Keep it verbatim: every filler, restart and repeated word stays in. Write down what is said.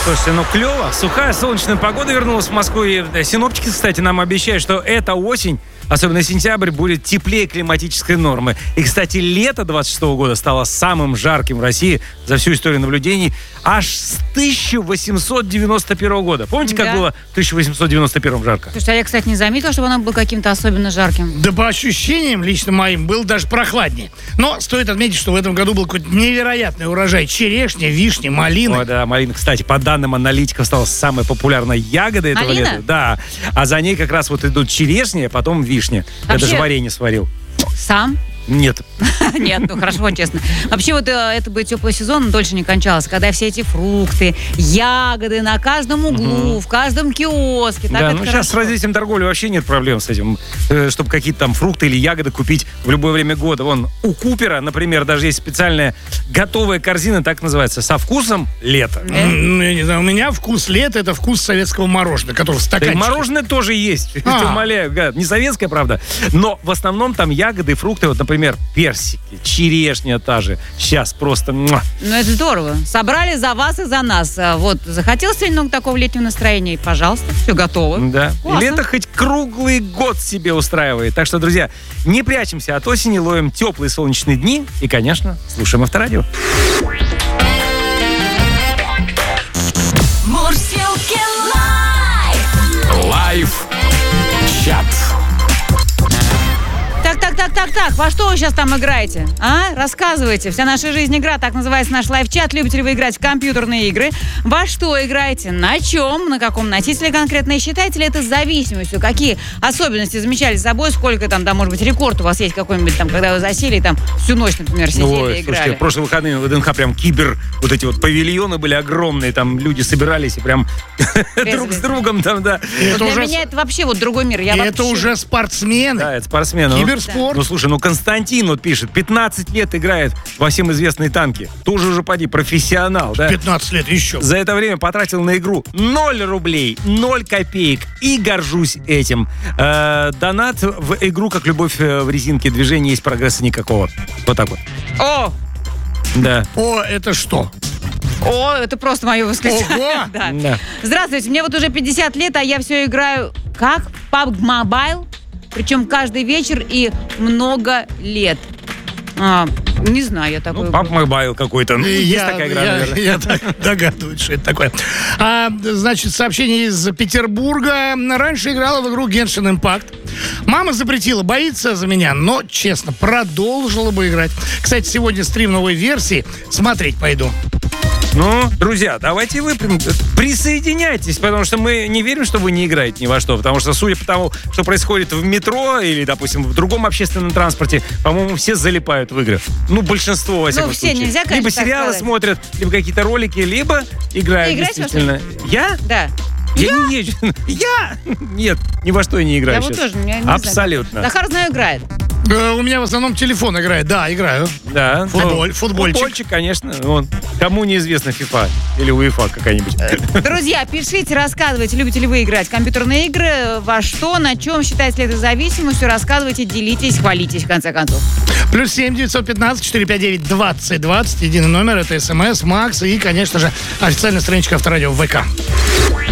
Слушайте, ну клево. Сухая солнечная погода вернулась в Москву. И синоптики, кстати, нам обещают, что эта осень, особенно сентябрь, будет теплее климатической нормы. И, кстати, лето двадцать шестого года стало самым жарким в России за всю историю наблюдений аж с тысяча восемьсот девяносто первого года. Помните, как Да. было в тысяча восемьсот девяносто первом жарко? Слушайте, а я, кстати, не заметила, чтобы оно было каким-то особенно жарким. Да по ощущениям лично моим было даже прохладнее. Но стоит отметить, что в этом году был какой-то невероятный урожай черешни, вишни, малины. О, да, малина, кстати, по данным аналитиков, стала самой популярной ягодой этого Малина? лета. Да. А за ней как раз вот идут черешни, а потом вишни. Я Вообще- даже варенье сварил. Сам? Нет. Нет, ну хорошо, честно. Вообще вот э, это бы теплый сезон дольше не кончался, когда все эти фрукты, ягоды на каждом углу, в каждом киоске. Так Да, это ну сейчас с хорошо. развитием торговли вообще нет проблем с этим, э, чтобы какие-то там фрукты или ягоды купить в любое время года. Вон, у Купера, например, даже есть специальная готовая корзина, так называется, со вкусом лета. М, ну, я не знаю, у меня вкус лета — это вкус советского мороженого, который в Да и стаканчике. мороженое тоже есть, я А. тебя умоляю, гад. Не советское, правда, но в основном там ягоды, фрукты, вот, например, персики, черешня та же. Сейчас просто... муа. Ну это здорово. Собрали за вас и за нас. А Вот, захотел сегодня много такого летнего настроения, и, пожалуйста, все готово. Да. Классно. И лето хоть круглый год себе устраивает. Так что, друзья, не прячемся от осени, ловим теплые солнечные дни и, конечно, слушаем Авторадио. Мурзилки лайф. Лайф-чат. Так, так, так, так, так. Во что вы сейчас там играете? А? Рассказывайте. Вся наша жизнь игра. Так называется наш лайв-чат. Любите ли вы играть в компьютерные игры? Во что играете? На чем? На каком носителе конкретно? И считаете ли это зависимостью? Какие особенности замечали за собой? Сколько там, да, может быть, рекорд у вас есть какой-нибудь там, когда вы засели и там всю ночь, например, сидели Ой, и слушайте, играли? в прошлые выходные в ВДНХ прям кибер, вот эти вот павильоны были огромные, там люди собирались и прям друг с другом там, да. И это Для уже, меня это вообще вот другой мир. Я и вообще... это уже спортсмены. Да, это спортсмены. Ну, Киберспорт. Ну, слушай, ну Константин вот пишет, пятнадцать лет играет во всем известные танки. Тоже уже, поди, профессионал, да? пятнадцать лет еще. За это время потратил на игру ноль рублей, ноль копеек. И горжусь этим. Э, донат в игру, как любовь э, в резинке движения, есть прогресса никакого. Вот так вот. О! Да. О, это что? О, это просто мое восклицание. Ого! Да. Да. Здравствуйте, мне вот уже пятьдесят лет, а я все играю как? В пабг Mobile. Причем каждый вечер и много лет. А, не знаю я такой. Ну, Пап Мобайл какой-то. Ну, есть Я, такая игра, я- наверное. я так догадываюсь, что это такое. А, значит, сообщение из Петербурга. Раньше играла в игру Genshin Impact. Мама запретила, боится за меня, но, честно, продолжила бы играть. Кстати, сегодня стрим новой версии. Смотреть пойду. Ну, друзья, давайте вы прям присоединяйтесь, потому что мы не верим, что вы не играете ни во что. Потому что, судя по тому, что происходит в метро или, допустим, в другом общественном транспорте, по-моему, все залипают в игры. Ну, большинство, во всяком все случае. нельзя, конечно, Либо так сериалы сказать. смотрят, либо какие-то ролики, либо играют Ты играешь во действительно. Я? Да. Я не езжу. Я? Нет, ни во что я не играю Я вот сейчас. тоже, я не знаю. Абсолютно. Захар, знаю, играет. Э, У меня в основном телефон играет. Да, играю. Да. Футболь- Ну, футбольчик. Футбольчик, конечно. Вон. Кому неизвестно FIFA или UEFA какая-нибудь. Друзья, пишите, рассказывайте, любите ли вы играть в компьютерные игры, во что, на чем считаете ли это зависимостью, рассказывайте, делитесь, хвалитесь, в конце концов. Плюс семь девятьсот пятнадцать четыреста пятьдесят девять двадцать двадцать. Единый номер. Это СМС, Макс и, конечно же, официальная страничка Авторадио в ВК.